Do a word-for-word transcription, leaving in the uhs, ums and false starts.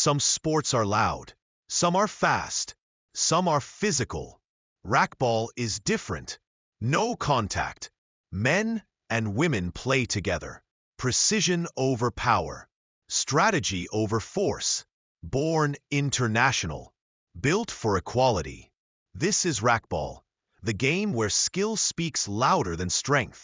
Some sports are loud, some are fast, some are physical. Racquetball is different. No contact. Men and women play together. Precision over power. Strategy over force. Born international. Built for equality. This is racquetball, the game where skill speaks louder than strength.